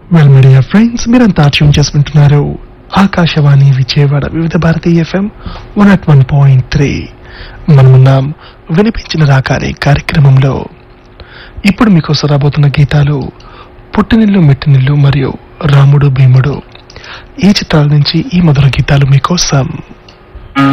Well media friends, మీరంతా tune చేసుకుంటున్నారు ఆకాశవాణి విజయవాడ వివిధ భారతి ఎఫ్ఎం 101.3. మనమున్నాం వినిపించిన రాకాలి కార్యక్రమంలో. ఇప్పుడు మీకోసం రాబోతున్న గీతాలు పుట్టినిల్లు మెట్టినిల్లు మరియు రాముడు భీముడు ఈ చిత్రాల నుంచి ఈ మధుర గీతాలు మీకోసం.